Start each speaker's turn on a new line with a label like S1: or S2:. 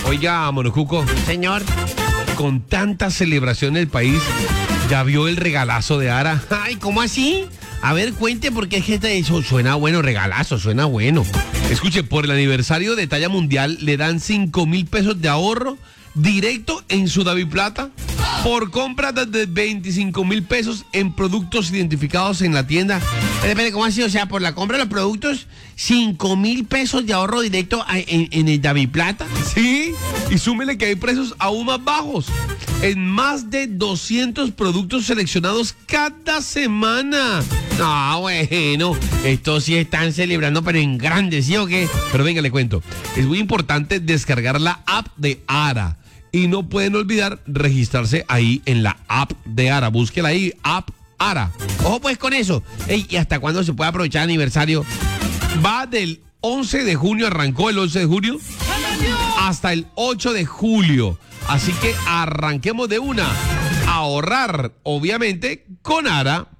S1: Oiga, Monocuco,
S2: Señor.
S1: con tanta celebración en el país, ¿ya vio el regalazo de Ara?
S2: Ay, ¿cómo así? A ver, cuente, porque es que eso suena bueno, regalazo, suena bueno.
S1: Escuche, por el aniversario de talla mundial le dan 5,000 pesos de ahorro directo en su DaviPlata por compras de 25,000 pesos en productos identificados en la tienda.
S2: Espere, ¿cómo así? O sea, por la compra de los productos, 5,000 pesos de ahorro directo en el DaviPlata.
S1: Sí, y súmele que hay precios aún más bajos en más de 200 productos seleccionados cada semana.
S2: No, bueno, estos sí están celebrando, pero en grande, ¿sí o qué?
S1: Pero venga, le cuento. Es muy importante descargar la app de Ara. Y no pueden olvidar registrarse ahí en la app de Ara. Búsquela ahí, app Ara.
S2: Ojo pues con eso. Ey, ¿y hasta cuándo se puede aprovechar el aniversario?
S1: Va del 11 de junio, arrancó el 11 de junio, hasta el 8 de julio. Así que arranquemos de una. A ahorrar, obviamente, con Ara.